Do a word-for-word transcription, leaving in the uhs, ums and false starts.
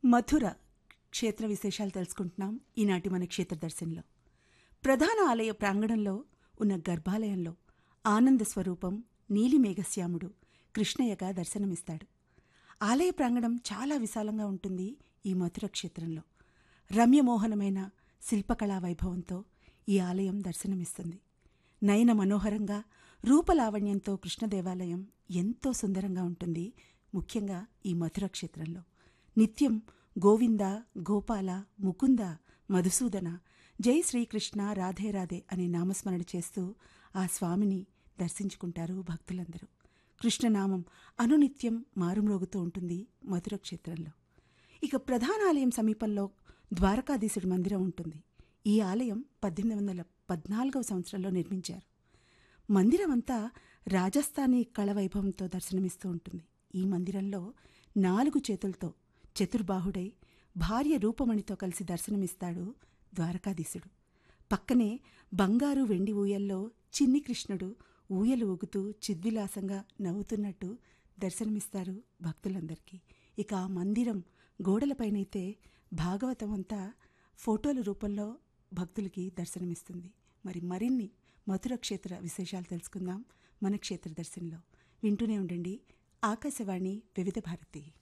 మథుర క్షేత్ర విశేషాలు తెలుసుకుంటున్నాం ఈనాటి మన క్షేత్ర దర్శనంలో. ప్రధాన ఆలయ ప్రాంగణంలో ఉన్న గర్భాలయంలో ఆనంద స్వరూపం నీలిమేఘశ్యాముడు కృష్ణయ్యగా దర్శనమిస్తాడు. ఆలయ ప్రాంగణం చాలా విశాలంగా ఉంటుంది. ఈ మథుర క్షేత్రంలో రమ్యమోహనమైన శిల్పకళా వైభవంతో ఈ ఆలయం దర్శనమిస్తుంది. నయన మనోహరంగా రూపలావణ్యంతో కృష్ణ దేవాలయం ఎంతో సుందరంగా ఉంటుంది. ముఖ్యంగా ఈ మథుర క్షేత్రంలో నిత్యం గోవింద, గోపాల, ముకుంద, మధుసూదన, జై శ్రీకృష్ణ, రాధే రాధే అనే నామస్మరణ చేస్తూ ఆ స్వామిని దర్శించుకుంటారు భక్తులందరూ. కృష్ణనామం అనునిత్యం మారుమ్రోగుతూ ఉంటుంది మథుర క్షేత్రంలో. ఇక ప్రధానాలయం సమీపంలో ద్వారకాధీశుడి మందిరం ఉంటుంది. ఈ ఆలయం పద్దెనిమిది వందల పద్నాలుగవ సంవత్సరంలో నిర్మించారు. మందిరం అంతా రాజస్థానీ కళ వైభవంతో దర్శనమిస్తూ ఉంటుంది. ఈ మందిరంలో నాలుగు చేతులతో చతుర్బాహుడై భార్య రూపమణితో కలిసి దర్శనమిస్తాడు ద్వారకాధీశుడు. పక్కనే బంగారు వెండి ఊయల్లో చిన్ని కృష్ణుడు ఊయలు ఊగుతూ చిద్విలాసంగా నవ్వుతున్నట్టు దర్శనమిస్తారు భక్తులందరికీ. ఇక ఆ మందిరం గోడలపైనైతే భాగవతం అంతా ఫోటోల రూపంలో భక్తులకి దర్శనమిస్తుంది. మరి మరిన్ని మథుర క్షేత్ర విశేషాలు తెలుసుకుందాం మన క్షేత్ర దర్శనంలో. వింటూనే ఉండండి ఆకాశవాణి వివిధ భారతి.